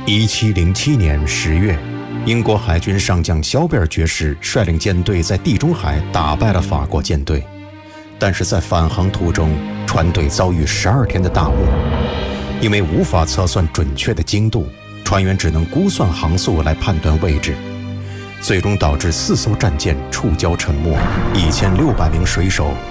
1707年10月，英国海军上将肖贝尔爵士率领舰队在地中海打败了法国舰队，但是在返航途中，船队遭遇12天的大雾，因为无法测算准确的经度，船员只能估算航速来判断位置，最终导致4艘战舰触礁沉没，1600名水手